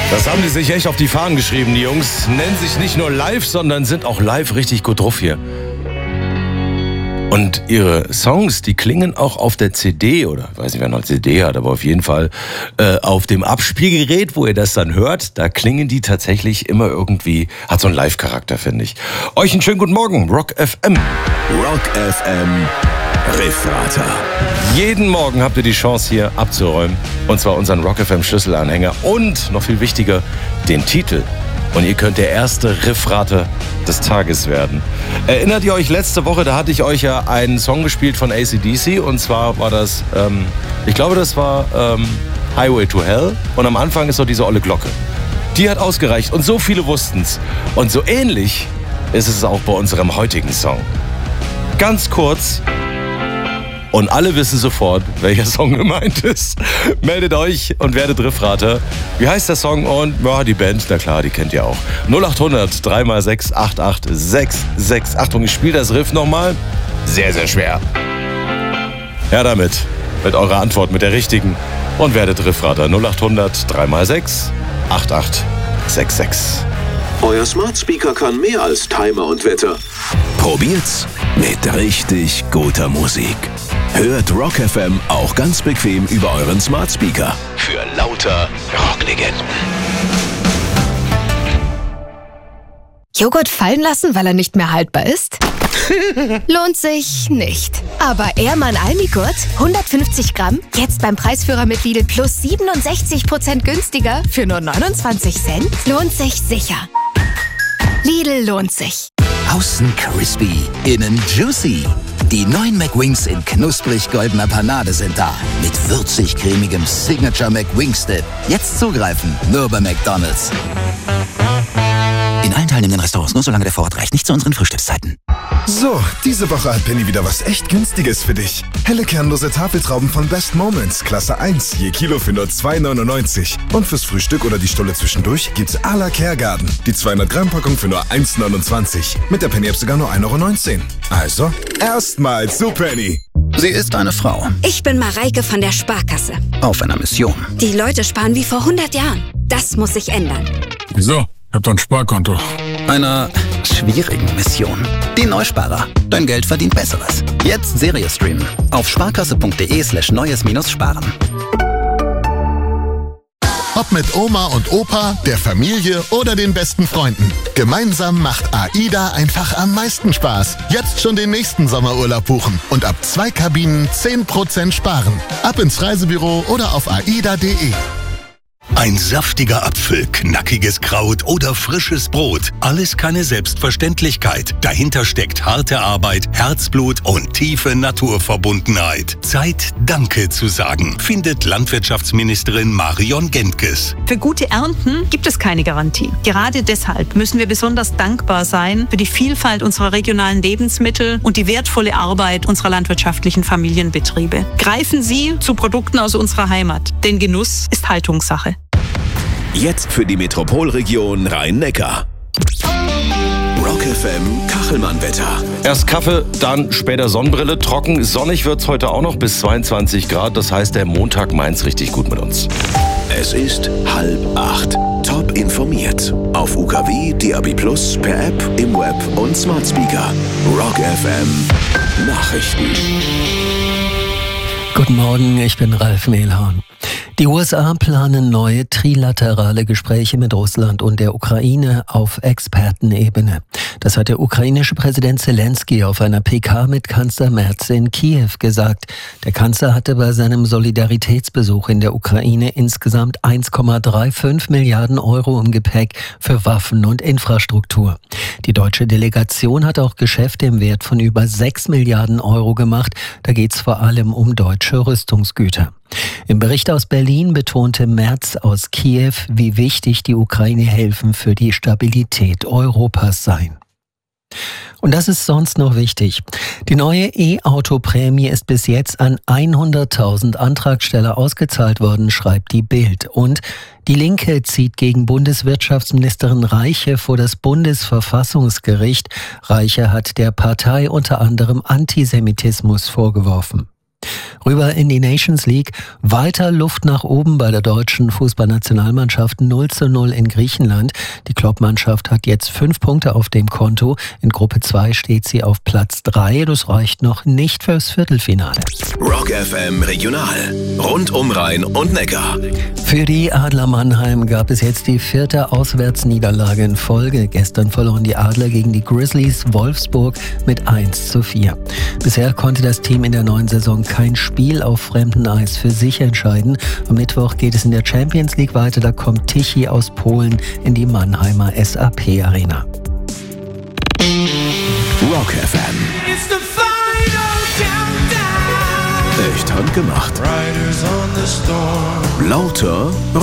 Das haben die sich echt auf die Fahnen geschrieben, die Jungs. Nennen sich nicht nur live, sondern sind auch live richtig gut drauf hier. Und ihre Songs, die klingen auch auf der CD, oder ich weiß nicht, wer noch CD hat, aber auf jeden Fall auf dem Abspielgerät, wo ihr das dann hört, da klingen die tatsächlich immer irgendwie, hat so einen Live-Charakter, finde ich. Euch einen schönen guten Morgen, Rock FM. Rock FM Riffrater. Jeden Morgen habt ihr die Chance hier abzuräumen, und zwar unseren Rock FM Schlüsselanhänger und, noch viel wichtiger, den Titel. Und ihr könnt der erste Riffrater des Tages werden. Erinnert ihr euch, letzte Woche, da hatte ich euch ja einen Song gespielt von AC/DC. Und zwar war das, ich glaube, das war Highway to Hell. Und am Anfang ist so diese olle Glocke. Die hat ausgereicht und so viele wussten's. Und so ähnlich ist es auch bei unserem heutigen Song. Ganz kurz. Und alle wissen sofort, welcher Song gemeint ist. Meldet euch und werdet Riffrater. Wie heißt der Song? Und ja, die Band, na klar, die kennt ihr auch. 0800 3x6 8866. Achtung, ich spiele das Riff nochmal. Sehr, sehr schwer. Ja, damit. Mit eurer Antwort, mit der richtigen. Und werdet Riffrater. 0800 3x6 8866. Euer Smart Speaker kann mehr als Timer und Wetter. Probiert's mit richtig guter Musik. Hört Rock FM auch ganz bequem über euren Smart Speaker. Für lauter Rocklegenden. Joghurt fallen lassen, weil er nicht mehr haltbar ist? Lohnt sich nicht. Aber Ehrmann Almigurt, 150 Gramm, jetzt beim Preisführer mit Lidl plus 67% günstiger für nur 29 Cent? Lohnt sich sicher. Lidl lohnt sich. Außen crispy, innen juicy. Die neuen McWings in knusprig goldener Panade sind da. Mit würzig-cremigem Signature McWings Dip. Jetzt zugreifen, nur bei McDonald's. In allen teilnehmenden Restaurants, nur solange der Vorrat reicht. Nicht zu unseren Frühstückszeiten. So, diese Woche hat Penny wieder was echt Günstiges für dich. Helle kernlose Tafeltrauben von Best Moments, Klasse 1, je Kilo für nur 2,99. Und fürs Frühstück oder die Stulle zwischendurch gibt's à la Caregarden. Die 200-Gramm-Packung für nur 1,29. Mit der Penny-App sogar nur 1,19 €. Also, erstmal zu Penny. Sie ist eine Frau. Ich bin Mareike von der Sparkasse. Auf einer Mission. Die Leute sparen wie vor 100 Jahren. Das muss sich ändern. Wieso? Ich hab doch ein Sparkonto. Einer schwierigen Mission. Die Neusparer. Dein Geld verdient Besseres. Jetzt Serie streamen. Auf sparkasse.de/neues-sparen. Ob mit Oma und Opa, der Familie oder den besten Freunden. Gemeinsam macht AIDA einfach am meisten Spaß. Jetzt schon den nächsten Sommerurlaub buchen und ab 2 Kabinen 10% sparen. Ab ins Reisebüro oder auf aida.de. Ein saftiger Apfel, knackiges Kraut oder frisches Brot. Alles keine Selbstverständlichkeit. Dahinter steckt harte Arbeit, Herzblut und tiefe Naturverbundenheit. Zeit, Danke zu sagen, findet Landwirtschaftsministerin Marion Gentges. Für gute Ernten gibt es keine Garantie. Gerade deshalb müssen wir besonders dankbar sein für die Vielfalt unserer regionalen Lebensmittel und die wertvolle Arbeit unserer landwirtschaftlichen Familienbetriebe. Greifen Sie zu Produkten aus unserer Heimat, denn Genuss ist Haltungssache. Jetzt für die Metropolregion Rhein-Neckar. Rock FM Kachelmann-Wetter. Erst Kaffee, dann später Sonnenbrille. Trocken, sonnig wird's heute auch noch bis 22 Grad. Das heißt, der Montag meint's richtig gut mit uns. Es ist 7:30. Top informiert. Auf UKW, DAB+, per App, im Web und Smart Speaker. Rock FM Nachrichten. Guten Morgen, ich bin Ralf Mehlhorn. Die USA planen neue trilaterale Gespräche mit Russland und der Ukraine auf Expertenebene. Das hat der ukrainische Präsident Zelensky auf einer PK mit Kanzler Merz in Kiew gesagt. Der Kanzler hatte bei seinem Solidaritätsbesuch in der Ukraine insgesamt 1,35 Milliarden € im Gepäck für Waffen und Infrastruktur. Die deutsche Delegation hat auch Geschäfte im Wert von über 6 Milliarden € gemacht. Da geht es vor allem um deutsche Rüstungsgüter. Im Bericht aus Berlin betonte Merz aus Kiew, wie wichtig die Ukraine-Hilfen für die Stabilität Europas seien. Und das ist sonst noch wichtig. Die neue E-Auto-Prämie ist bis jetzt an 100.000 Antragsteller ausgezahlt worden, schreibt die Bild. Und die Linke zieht gegen Bundeswirtschaftsministerin Reiche vor das Bundesverfassungsgericht. Reiche hat der Partei unter anderem Antisemitismus vorgeworfen. Rüber in die Nations League. Weiter Luft nach oben bei der deutschen Fußballnationalmannschaft. 0:0 in Griechenland. Die Klopp-Mannschaft hat jetzt 5 Punkte auf dem Konto. In Gruppe 2 steht sie auf Platz 3. Das reicht noch nicht fürs Viertelfinale. Rock FM Regional. Rund um Rhein und Neckar. Für die Adler Mannheim gab es jetzt die 4. Auswärtsniederlage in Folge. Gestern verloren die Adler gegen die Grizzlies Wolfsburg mit 1:4. Bisher konnte das Team in der neuen Saison kein Spiel auf fremdem Eis für sich entscheiden. Am Mittwoch geht es in der Champions League weiter. Da kommt Tichy aus Polen in die Mannheimer SAP Arena. Rock FM. Echt handgemacht. Lauter